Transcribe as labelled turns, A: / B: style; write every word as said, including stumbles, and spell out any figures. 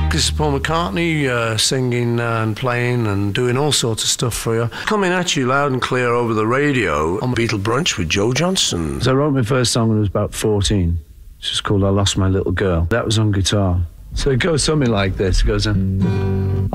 A: This is Paul McCartney uh, singing and playing and doing all sorts of stuff for you. Coming at you loud and clear over the radio on Beatle Brunch with Joe Johnston.
B: So I wrote my first song when I was about fourteen. It's just called I Lost My Little Girl. That was on guitar. So it goes something like this. It goes in.